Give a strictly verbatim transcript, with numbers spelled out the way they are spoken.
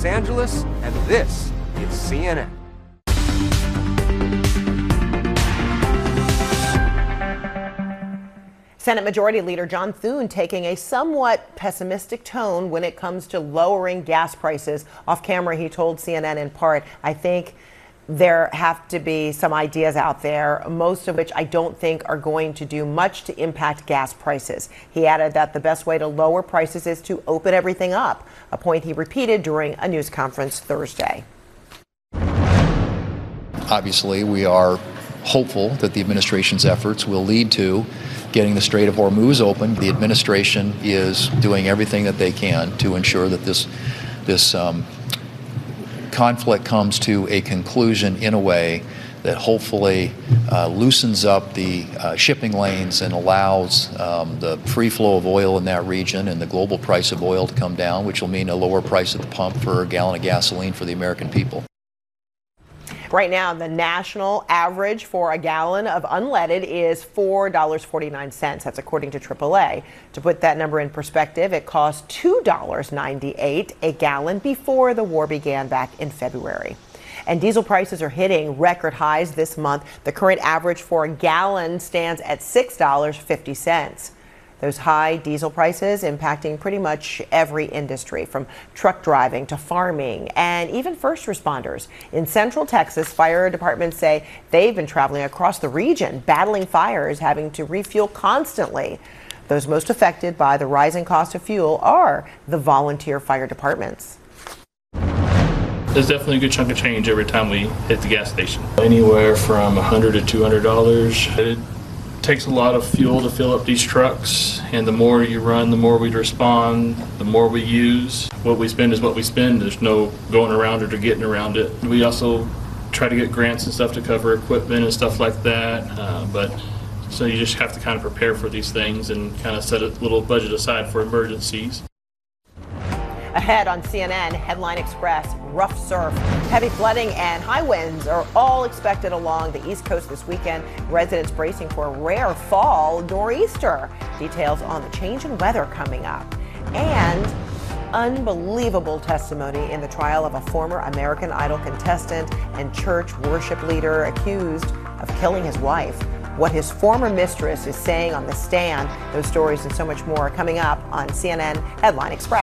Los Angeles, and this is C N N. Senate Majority Leader John Thune taking a somewhat pessimistic tone when it comes to lowering gas prices. Off camera, he told C N N in part, I think there have to be some ideas out there, most of which I don't think are going to do much to impact gas prices. He added that the best way to lower prices is to open everything up, a point he repeated during a news conference Thursday. Obviously, we are hopeful that the administration's efforts will lead to getting the Strait of Hormuz open. The administration is doing everything that they can to ensure that this this um, conflict comes to a conclusion in a way that hopefully uh, loosens up the uh, shipping lanes and allows um, the free flow of oil in that region and the global price of oil to come down, which will mean a lower price at the pump for a gallon of gasoline for the American people. Right now, the national average for a gallon of unleaded is four dollars and forty-nine cents. That's according to triple A. To put that number in perspective, it cost two dollars and ninety-eight cents a gallon before the war began back in February. And diesel prices are hitting record highs this month. The current average for a gallon stands at six dollars and fifty cents. Those high diesel prices impacting pretty much every industry, from truck driving to farming and even first responders. In Central Texas, fire departments say they've been traveling across the region, battling fires, having to refuel constantly. Those most affected by the rising cost of fuel are the volunteer fire departments. There's definitely a good chunk of change every time we hit the gas station. Anywhere from one hundred dollars to two hundred dollars. It takes a lot of fuel to fill up these trucks, and the more you run, the more we respond, the more we use. What we spend is what we spend. There's no going around it or getting around it. We also try to get grants and stuff to cover equipment and stuff like that, uh, but so you just have to kind of prepare for these things and kind of set a little budget aside for emergencies. Ahead on C N N, Headline Express, rough surf, heavy flooding, and high winds are all expected along the East Coast this weekend. Residents bracing for a rare fall nor'easter. Details on the change in weather coming up. And unbelievable testimony in the trial of a former American Idol contestant and church worship leader accused of killing his wife. What his former mistress is saying on the stand. Those stories and so much more coming up on C N N Headline Express.